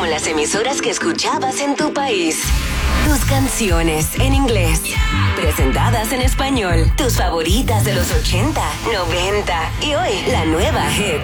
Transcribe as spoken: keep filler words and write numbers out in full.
con las emisoras que escuchabas en tu país. Tus canciones en inglés, presentadas en español. Tus favoritas de los ochenta, noventa y hoy, la nueva hit.